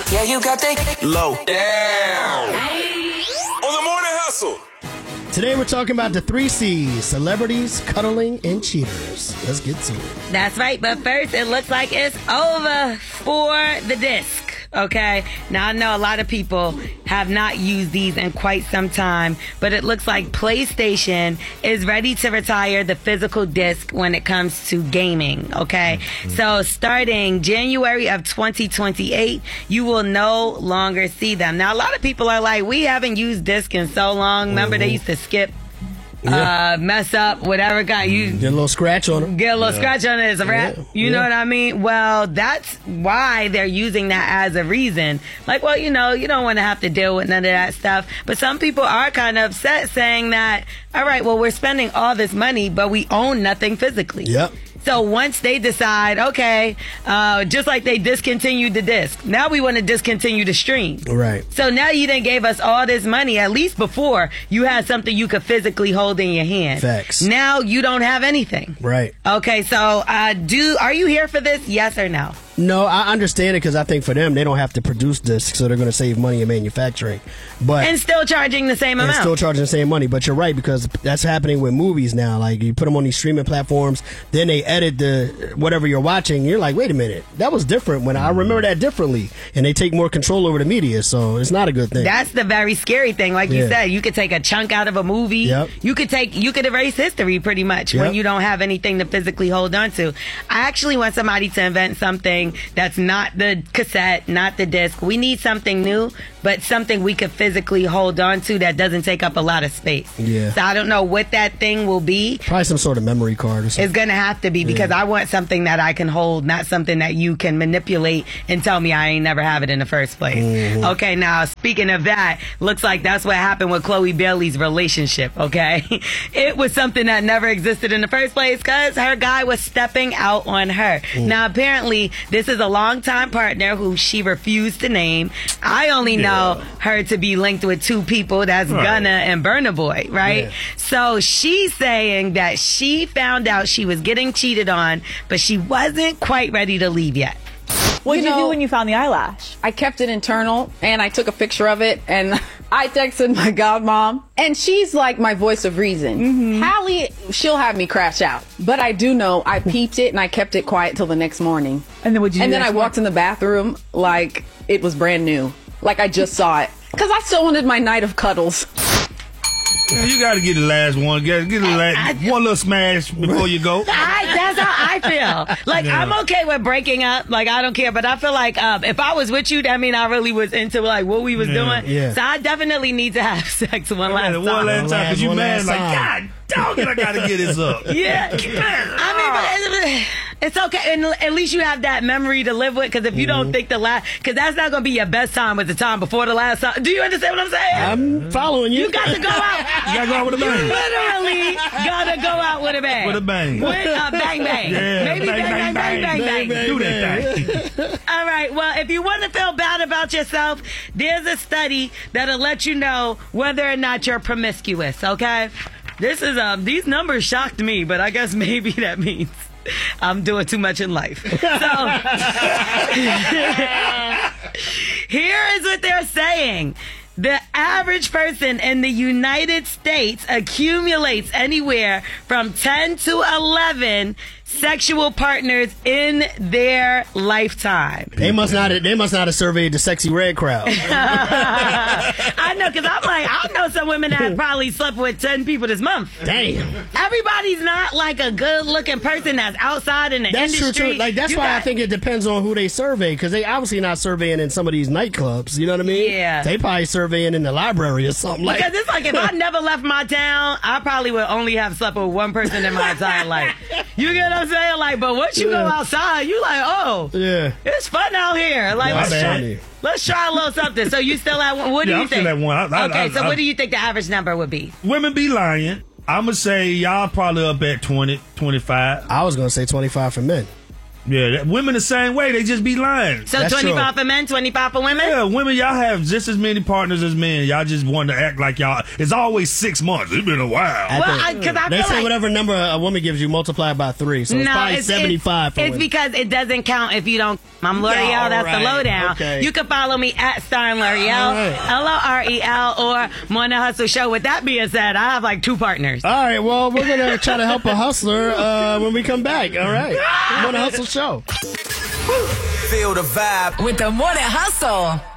Yeah, you got that low down. On the morning hustle. Today we're talking about the 3 C's: celebrities, cuddling, and cheaters. Let's get to it. That's right, but first it looks like it's over for the disc. Okay, now I know a lot of people have not used these in quite some time, but it looks like PlayStation is ready to retire the physical disc when it comes to gaming. Okay, so starting January of 2028, you will no longer see them. Now a lot of people are like, we haven't used disc in so long. Remember they used to skip. Mess up, whatever got you. Get a little scratch on it. Get a little scratch on it. It's a wrap. You know what I mean? Well, that's why they're using that as a reason. Like, well, you know, you don't want to have to deal with none of that stuff. But some people are kind of upset saying that, all right, well, we're spending all this money, but we own nothing physically. Yep. So once they decide, okay, just like they discontinued the disc, now we want to discontinue the stream. Right. So now you done gave us all this money. At least before, you had something you could physically hold in your hand. Facts. Now you don't have anything. Right. Okay, so are you here for this? Yes or no? No, I understand it because I think for them, they don't have to produce discs, so they're going to save money in manufacturing. And still charging the same amount. And still charging the same money. But you're right, because that's happening with movies now. Like, you put them on these streaming platforms, then they edit the whatever you're watching. You're like, wait a minute, that was different when I remember that differently. And they take more control over the media, so it's not a good thing. That's the very scary thing. Like you said, you could take a chunk out of a movie. Yep. You could erase history pretty much when you don't have anything to physically hold on to. I actually want somebody to invent something that's not the cassette, not the disc. We need something new, but something we could physically hold on to that doesn't take up a lot of space. Yeah. So I don't know what that thing will be. Probably some sort of memory card or something. It's going to have to be, because I want something that I can hold, not something that you can manipulate and tell me I ain't never have it in the first place. Okay, now speaking of that, looks like that's what happened with Chloe Bailey's relationship, okay? It was something that never existed in the first place because her guy was stepping out on her. Now apparently this is a longtime partner who she refused to name. I only know her to be linked with 2 people. That's Gunna and Burna Boy, right? So she's saying that she found out she was getting cheated on, but she wasn't quite ready to leave yet. What did you do when you found the eyelash? I kept it internal, and I took a picture of it, and I texted my godmom, and she's like my voice of reason. Hallie, she'll have me crash out. But I do know I peeped it, and I kept it quiet till the next morning. And then what'd you do? And then I walked in the bathroom like it was brand new. Like I just saw it. Because I still wanted my night of cuddles. Man, you got to get the last one. Get the last one little smash before you go. That's how I feel. Like, I'm okay with breaking up. Like, I don't care. But I feel like if I was with you, that mean I really was into like what we was doing. Yeah. So I definitely need to have sex one last time. One last time, because you mad like, God dog it, I got to get this up. Yeah. I mean, but it's okay. And at least you have that memory to live with. Because if you don't think the last, because that's not going to be your best time with the time before the last time. Do you understand what I'm saying? I'm following you. You got to go out. You got to go out with a bang. You literally got to go out with a bang. With a bang. With a bang bang. Yeah, Maybe bang bang. Do that thing. All right. Well, if you want to feel bad about yourself, there's a study that'll let you know whether or not you're promiscuous. Okay. This is these numbers shocked me, but I guess maybe that means I'm doing too much in life. So here is what they're saying. The average person in the United States accumulates anywhere from 10 to 11 sexual partners in their lifetime. They must not have surveyed the sexy red crowd. I know, because I'm like, I know some women that probably slept with 10 people this month. Damn. Everybody's not like a good looking person that's outside in the That's industry. true. Like, that's why I think it depends on who they survey, because they obviously not surveying in some of these nightclubs. You know what I mean? Yeah. They probably surveying in the library or something. Because it's like, if I never left my town, I probably would only have slept with one person in my entire life. You get what I'm saying? Like, but once you go outside, you like, oh, it's fun out here. Like, let's try a little something. So you still at one? What do you think? I'm still at one. Okay, so what do you think the average number would be? Women be lying. I'm going to say y'all probably up at 20, 25. I was going to say 25 for men. Yeah, women the same way. They just be lying. So 25 for men, 25 for women? Yeah, women, y'all have just as many partners as men. Y'all just want to act like y'all. It's always 6 months. It's been a while. They say whatever number a woman gives you, multiply by 3. So it's probably 75 for women. It's because it doesn't count if you don't I'm L'Oreal. That's the lowdown. Okay. You can follow me at Starring L'Oreal, LOREL, or Morning Hustle Show. With that being said, I have like 2 partners. All right, well, we're going to try to help a hustler when we come back. All right. Morning Hustle Show. Feel the vibe with the Morning Hustle.